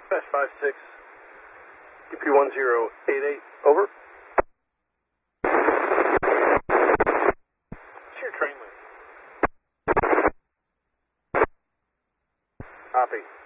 Dispatch 56, DP1088, over. What's your train length? Copy.